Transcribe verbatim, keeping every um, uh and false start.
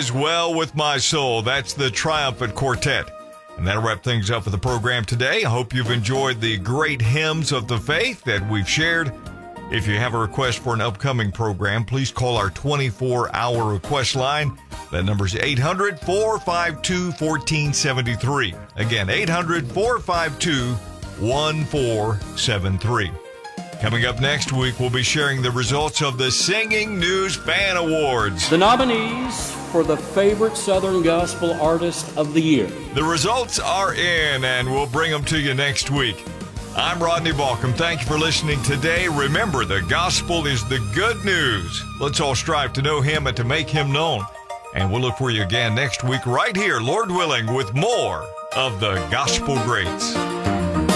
is well with my soul. That's the Triumphant Quartet. And that'll wrap things up for the program today. I hope you've enjoyed the great hymns of the faith that we've shared. If you have a request for an upcoming program, please call our twenty-four hour request line. That number is eight hundred, four five two, one four seven three. Again, eight hundred, four five two, one four seven three. Coming up next week, we'll be sharing the results of the Singing News Fan Awards. The nominees for the favorite Southern Gospel Artist of the Year. The results are in, and we'll bring them to you next week. I'm Rodney Balcom. Thank you for listening today. Remember, the gospel is the good news. Let's all strive to know Him and to make Him known. And we'll look for you again next week right here, Lord willing, with more of the Gospel Greats.